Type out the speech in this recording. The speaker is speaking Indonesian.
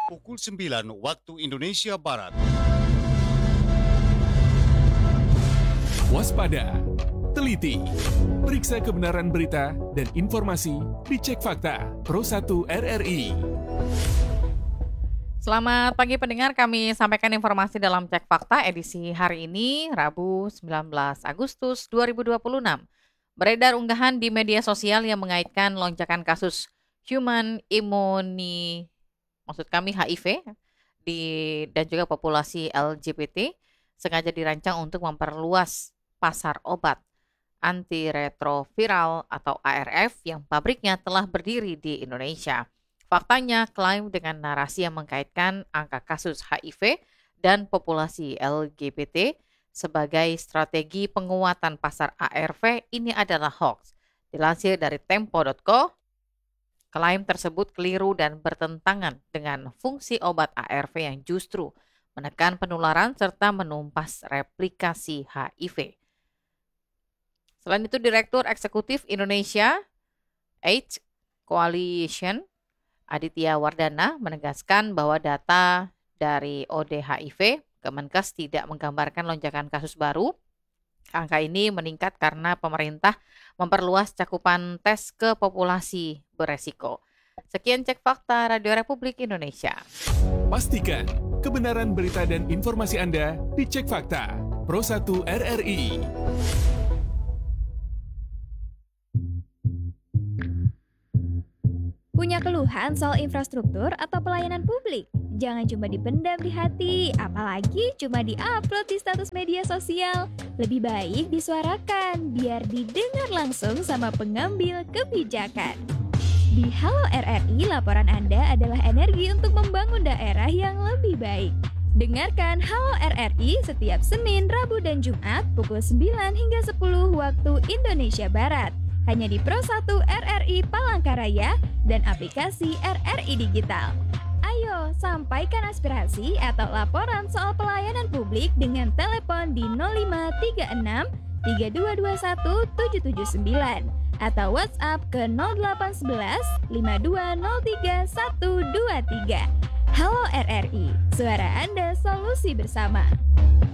pukul 9 waktu Indonesia Barat. Waspada, teliti, periksa kebenaran berita dan informasi di Cek Fakta Pro 1 RRI. Selamat pagi pendengar, kami sampaikan informasi dalam Cek Fakta edisi hari ini, Rabu 19 Agustus 2026. Beredar unggahan di media sosial yang mengaitkan lonjakan kasus HIV dan juga populasi LGBT sengaja dirancang untuk memperluas pasar obat antiretroviral atau ARV yang pabriknya telah berdiri di Indonesia. Faktanya, klaim dengan narasi yang mengkaitkan angka kasus HIV dan populasi LGBT sebagai strategi penguatan pasar ARV ini adalah hoax. Dilansir dari Tempo.co, klaim tersebut keliru dan bertentangan dengan fungsi obat ARV yang justru menekan penularan serta menumpas replikasi HIV. Selain itu, Direktur Eksekutif Indonesia AIDS Coalition Aditya Wardana menegaskan bahwa data dari ODHIV Kemenkes tidak menggambarkan lonjakan kasus baru. Angka ini meningkat karena pemerintah memperluas cakupan tes ke populasi beresiko. Sekian Cek Fakta Radio Republik Indonesia. Pastikan kebenaran berita dan informasi Anda di Cek Fakta Pro 1 RRI. Punya keluhan soal infrastruktur atau pelayanan publik? Jangan cuma dipendam di hati, apalagi cuma di-upload di status media sosial. Lebih baik disuarakan, biar didengar langsung sama pengambil kebijakan. Di Halo RRI, laporan Anda adalah energi untuk membangun daerah yang lebih baik. Dengarkan Halo RRI setiap Senin, Rabu, dan Jumat pukul 9 hingga 10 waktu Indonesia Barat. Hanya di Pro 1 RRI Palangkaraya dan aplikasi RRI Digital. Ayo, sampaikan aspirasi atau laporan soal pelayanan publik dengan telepon di 0536 3221 779 atau WhatsApp ke 0811 5203 123. Halo RRI, suara Anda solusi bersama.